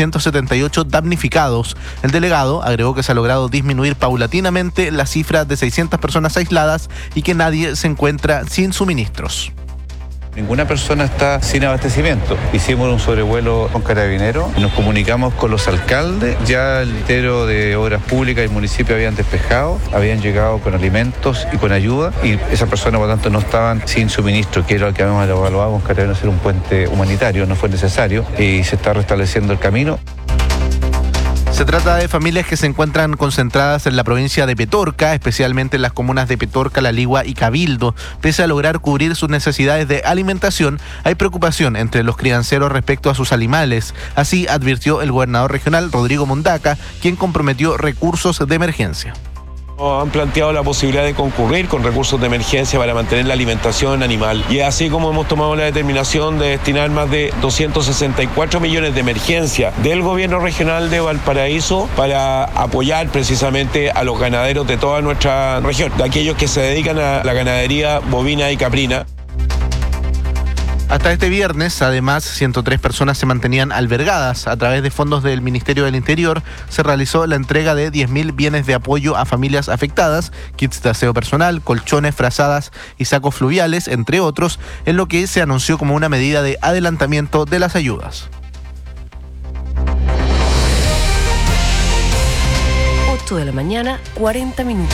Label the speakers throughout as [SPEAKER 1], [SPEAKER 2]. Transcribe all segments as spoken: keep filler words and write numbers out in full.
[SPEAKER 1] doscientos setenta y ocho damnificados. El delegado agregó que se ha logrado disminuir paulatinamente la cifra de seiscientas personas aisladas y que nadie se encuentra sin suministros.
[SPEAKER 2] Ninguna persona está sin abastecimiento. Hicimos un sobrevuelo con Carabineros, nos comunicamos con los alcaldes, ya el Ministerio de Obras Públicas y el municipio habían despejado, habían llegado con alimentos y con ayuda, y esas personas por lo tanto no estaban sin suministro, que era lo que habíamos evaluado con Carabineros, hacer un puente humanitario, no fue necesario y se está restableciendo el camino.
[SPEAKER 1] Se trata de familias que se encuentran concentradas en la provincia de Petorca, especialmente en las comunas de Petorca, La Ligua y Cabildo. Pese a lograr cubrir sus necesidades de alimentación, hay preocupación entre los crianceros respecto a sus animales. Así advirtió el gobernador regional, Rodrigo Mondaca, quien comprometió recursos de emergencia.
[SPEAKER 3] Han planteado la posibilidad de concurrir con recursos de emergencia para mantener la alimentación animal. Y así como hemos tomado la determinación de destinar más de doscientos sesenta y cuatro millones de emergencia del gobierno regional de Valparaíso para apoyar precisamente a los ganaderos de toda nuestra región, de aquellos que se dedican a la ganadería bovina y caprina.
[SPEAKER 1] Hasta este viernes, además, ciento tres personas se mantenían albergadas. A través de fondos del Ministerio del Interior, se realizó la entrega de diez mil bienes de apoyo a familias afectadas, kits de aseo personal, colchones, frazadas y sacos fluviales, entre otros, en lo que se anunció como una medida de adelantamiento de las ayudas.
[SPEAKER 4] ocho de la mañana, cuarenta minutos.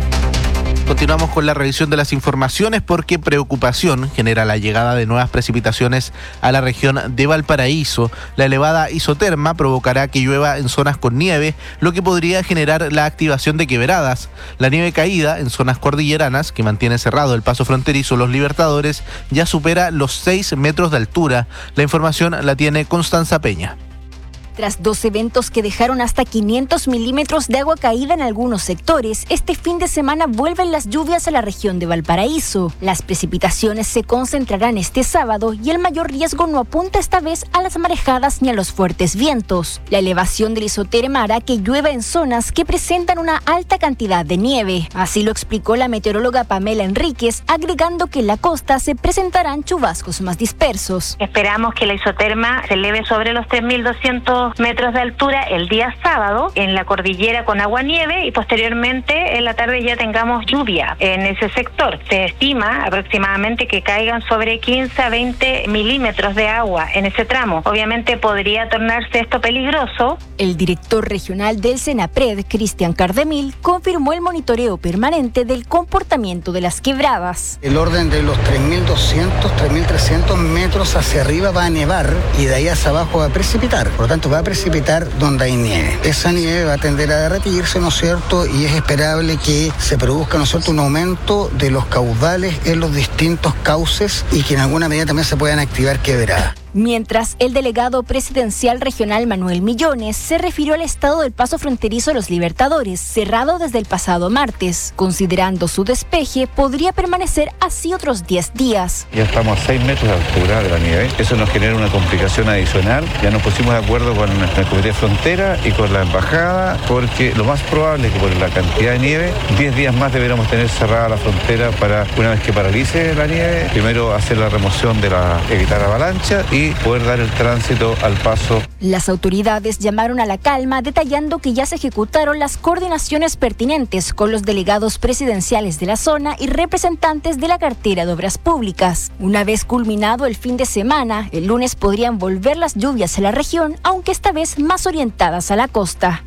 [SPEAKER 1] Continuamos con la revisión de las informaciones porque preocupación genera la llegada de nuevas precipitaciones a la región de Valparaíso. La elevada isoterma provocará que llueva en zonas con nieve, lo que podría generar la activación de quebradas. La nieve caída en zonas cordilleranas, que mantiene cerrado el paso fronterizo Los Libertadores, ya supera los seis metros de altura. La información la tiene Constanza Peña.
[SPEAKER 5] Tras dos eventos que dejaron hasta quinientos milímetros de agua caída en algunos sectores, este fin de semana vuelven las lluvias a la región de Valparaíso. Las precipitaciones se concentrarán este sábado y el mayor riesgo no apunta esta vez a las marejadas ni a los fuertes vientos. La elevación del isoterma hará que llueva en zonas que presentan una alta cantidad de nieve. Así lo explicó la meteoróloga Pamela Enríquez, agregando que en la costa se presentarán chubascos más dispersos.
[SPEAKER 6] Esperamos que la isoterma se eleve sobre los tres mil doscientos metros de altura el día sábado en la cordillera con agua-nieve y posteriormente en la tarde ya tengamos lluvia en ese sector. Se estima aproximadamente que caigan sobre quince a veinte milímetros de agua en ese tramo. Obviamente podría tornarse esto peligroso.
[SPEAKER 5] El director regional del Senapred, Cristian Cardemil, confirmó el monitoreo permanente del comportamiento de las quebradas.
[SPEAKER 7] El orden de los tres mil doscientos, tres mil trescientos metros hacia arriba va a nevar y de ahí hacia abajo va a precipitar. Por lo tanto, va a precipitar donde hay nieve. Esa nieve va a tender a derretirse, ¿no es cierto? Y es esperable que se produzca, ¿no es cierto?, un aumento de los caudales en los distintos cauces y que en alguna medida también se puedan activar quebradas.
[SPEAKER 5] Mientras, el delegado presidencial regional Manuel Millones se refirió al estado del paso fronterizo Los Libertadores, cerrado desde el pasado martes. Considerando su despeje, podría permanecer así otros diez días.
[SPEAKER 2] Ya estamos a seis metros de altura de la nieve. Eso nos genera una complicación adicional. Ya nos pusimos de acuerdo con el Comité de Frontera y con la embajada, porque lo más probable es que por la cantidad de nieve, diez días más deberíamos tener cerrada la frontera para, una vez que paralice la nieve, primero hacer la remoción de la, evitar avalancha y y poder dar el tránsito al paso.
[SPEAKER 5] Las autoridades llamaron a la calma, detallando que ya se ejecutaron las coordinaciones pertinentes con los delegados presidenciales de la zona y representantes de la cartera de Obras Públicas. Una vez culminado el fin de semana, el lunes podrían volver las lluvias a la región, aunque esta vez más orientadas a la costa.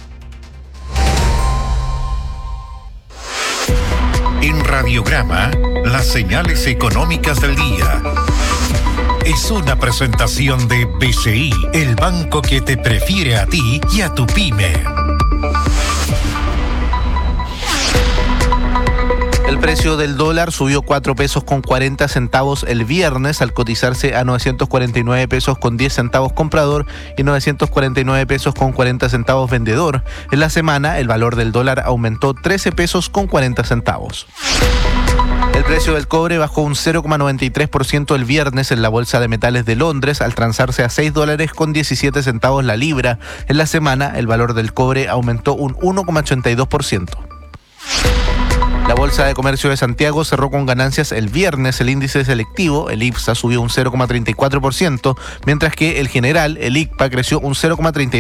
[SPEAKER 8] En Radiograma, las señales económicas del día. Es una presentación de B C I, el banco que te prefiere a ti y a tu pyme.
[SPEAKER 1] El precio del dólar subió cuatro pesos con cuarenta centavos el viernes al cotizarse a novecientos cuarenta y nueve pesos con diez centavos comprador y novecientos cuarenta y nueve pesos con cuarenta centavos vendedor. En la semana, el valor del dólar aumentó trece pesos con cuarenta centavos. El precio del cobre bajó un cero coma noventa y tres por ciento el viernes en la Bolsa de Metales de Londres al transarse a seis dólares con diecisiete centavos la libra. En la semana, el valor del cobre aumentó un uno coma ochenta y dos por ciento. La Bolsa de Comercio de Santiago cerró con ganancias el viernes. El índice selectivo, el IPSA, subió un cero coma treinta y cuatro por ciento, mientras que el general, el I C P A, creció un cero coma treinta y dos por ciento.